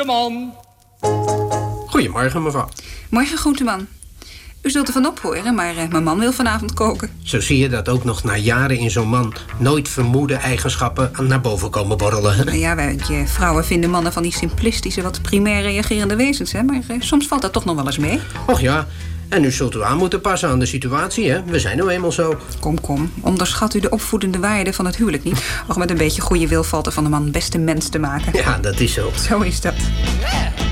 Groenteman. Goedemorgen, mevrouw. Morgen, groenteman. U zult ervan ophoren, maar mijn man wil vanavond koken. Zo zie je dat ook nog na jaren in zo'n man nooit vermoede eigenschappen naar boven komen borrelen. Nou ja, wij vrouwen vinden mannen van die simplistische, wat primair reagerende wezens, hè. Maar soms valt dat toch nog wel eens mee. Och ja, en nu zult u aan moeten passen aan de situatie, hè. We zijn nou eenmaal zo. Kom. Onderschat u de opvoedende waarde van het huwelijk niet. Och, met een beetje goede wil valt er van de man best een mens te maken. Ja, dat is zo. Zo is dat.